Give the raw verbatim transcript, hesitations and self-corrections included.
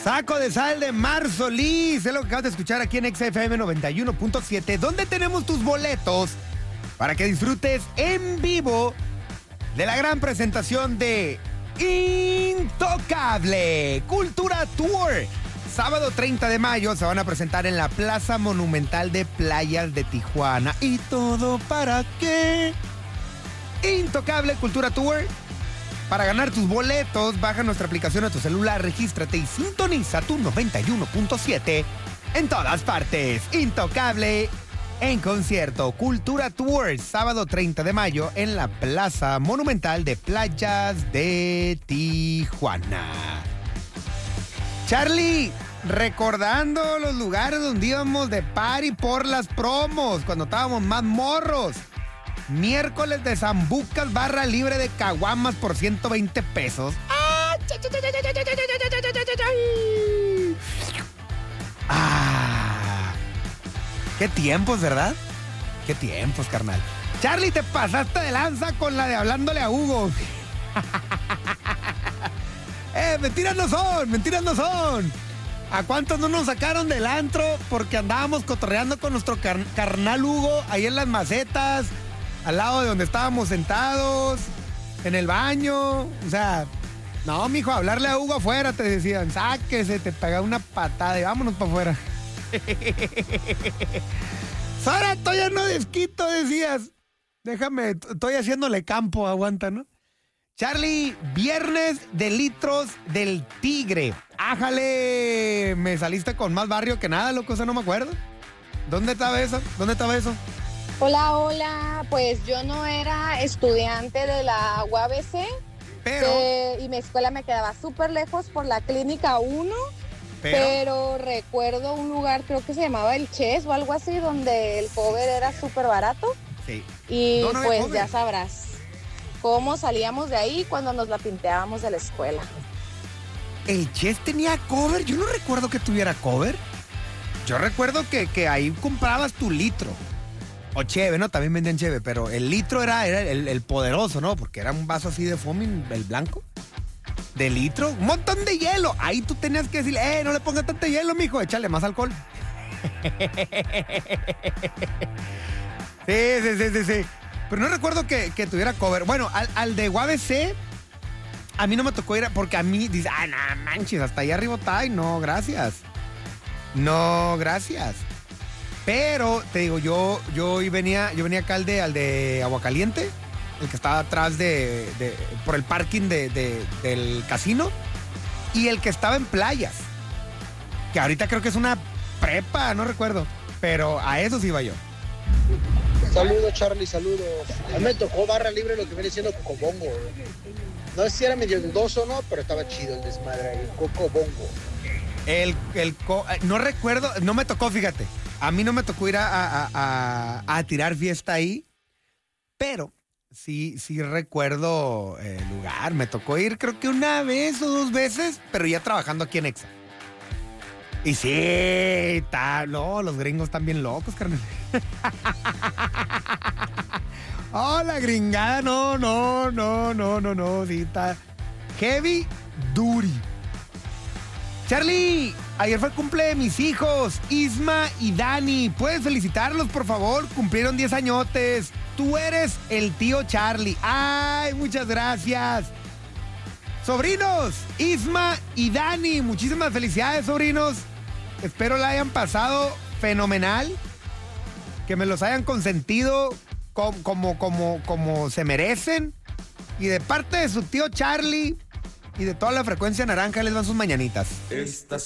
Saco de sal de Mar Solís, es lo que acabas de escuchar aquí en X F M noventa y uno punto siete, donde tenemos tus boletos para que disfrutes en vivo de la gran presentación de Intocable Cultura Tour. Sábado treinta de mayo se van a presentar en la Plaza Monumental de Playas de Tijuana. ¿Y todo para qué? Intocable Cultura Tour. Para ganar tus boletos, baja nuestra aplicación a tu celular, regístrate y sintoniza tu noventa y uno punto siete en todas partes. Intocable en concierto. Cultura Tour, sábado treinta de mayo en la Plaza Monumental de Playas de Tijuana. Charlie, recordando los lugares donde íbamos de party por las promos, cuando estábamos más morros. Miércoles de Zambucas, barra libre de caguamas por ciento veinte pesos. ¡Ah! ¡Qué tiempos, ¿verdad? ¡Qué tiempos, carnal! Charlie, te pasaste de lanza con la de hablándole a Hugo. ¡Eh, mentiras no son! ¡Mentiras no son! ¿A cuántos no nos sacaron del antro porque andábamos cotorreando con nuestro car- carnal Hugo ahí en las macetas? Al lado de donde estábamos sentados, en el baño, o sea, no, mijo, hablarle a Hugo afuera, te decían, sáquese, te pega una patada y vámonos para afuera. Sara, estoy lleno de esquito, decías. Déjame, estoy haciéndole campo, aguanta, ¿no? Charlie, viernes de litros del Tigre. Ájale, me saliste con más barrio que nada, loco, o sea, no me acuerdo. ¿Dónde estaba eso? ¿Dónde estaba eso? Hola, hola, pues yo no era estudiante de la U A B C, pero, eh, y mi escuela me quedaba súper lejos por la Clínica uno, pero, pero recuerdo un lugar, creo que se llamaba El Chess o algo así, donde el cover era súper barato. Sí. Y no, no pues cover. ya sabrás cómo salíamos de ahí cuando nos la pinteábamos de la escuela. ¿El Chess tenía cover? Yo no recuerdo que tuviera cover. Yo recuerdo que, que ahí comprabas tu litro. O cheve, ¿no? También vendían cheve, pero el litro era, era el, el poderoso, ¿no? Porque era un vaso así de foaming, el blanco. De litro, un montón de hielo. Ahí tú tenías que decirle, eh, no le pongas tanto hielo, mijo, échale más alcohol. Sí, sí, sí, sí, sí. Pero no recuerdo que, que tuviera cover. Bueno, al, al de U A B C, a mí no me tocó ir, porque a mí dice, ah, no manches, hasta allá arriba está, y no, gracias. No, gracias. Pero, te digo, yo, yo venía, yo venía acá al de, al de Aguacaliente, el que estaba atrás de, de por el parking de, de, del casino, y el que estaba en Playas, que ahorita creo que es una prepa, no recuerdo, pero a esos iba yo. Saludos, Charlie, saludos. A mí me tocó barra libre lo que viene siendo Cocobongo. No sé si era medio dudoso o no, pero estaba chido el desmadre ahí, Cocobongo. El, el, no recuerdo, no me tocó, fíjate. A mí no me tocó ir a, a, a, a tirar fiesta ahí, pero sí, sí recuerdo el lugar. Me tocó ir creo que una vez o dos veces, pero ya trabajando aquí en Exa. Y sí, está, no, los gringos están bien locos, carnal. Oh, la gringada, no, no, no, no, no, no, sí, está heavy duty. Charlie, ayer fue el cumple de mis hijos, Isma y Dani. ¿Puedes felicitarlos, por favor? Cumplieron diez añotes. Tú eres el tío Charlie. ¡Ay, muchas gracias! Sobrinos, Isma y Dani, muchísimas felicidades, sobrinos. Espero la hayan pasado fenomenal. Que me los hayan consentido como, como, como, como se merecen. Y de parte de su tío Charlie y de toda la frecuencia naranja les van sus mañanitas. Estas